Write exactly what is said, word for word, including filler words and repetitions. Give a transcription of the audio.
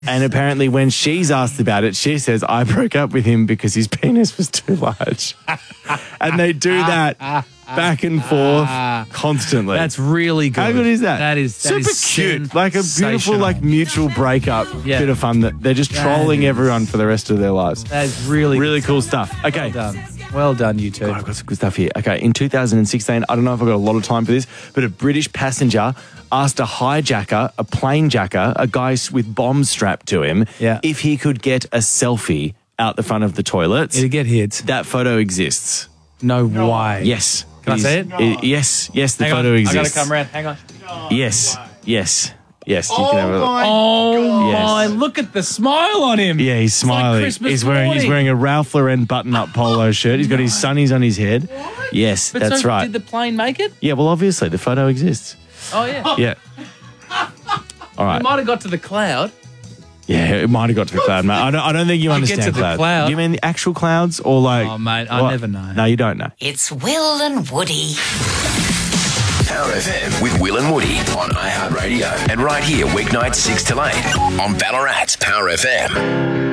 And apparently when she's asked about it, she says, I broke up with him because his penis was too large. And they do that back and forth constantly. That's really good. How good is that? That is that super is cute. Like a beautiful, like mutual breakup. Yeah. Bit of fun that they're just That trolling is- everyone for the rest of their lives. That is really Really good cool stuff. stuff. Okay. Well done. Well done, you two. God, I've got some good stuff here. Okay, in two thousand sixteen, I don't know if I've got a lot of time for this, but a British passenger asked a hijacker, a plane jacker, a guy with bombs strapped to him, Yeah. if he could get a selfie out the front of the toilets. It'll get hit. That photo exists. No way. Yes. Can I see it? I- yes, yes, the Hang photo on. exists. I got to come around. Hang on. Yes, yes, yes. You can have a look. Oh, Yes. my. Look at the smile on him. Yeah, he's It's like smiling. Christmas he's wearing he's morning. wearing a Ralph Lauren button-up polo shirt. He's got his sunnies on his head. Yes, But that's so right. Did the plane make it? Yeah, well, obviously the photo exists. Oh, yeah. Yeah. All right. It might have got to the cloud. Yeah, it might have got to the cloud, mate. I don't, I don't think you You get understand to the cloud. cloud. Do you mean the actual clouds or like? Oh, mate, I what? never know. No, you don't know. It's Will and Woody. Power F M with Will and Woody on iHeartRadio. And right here, weeknights six till eight on Ballarat's Power F M.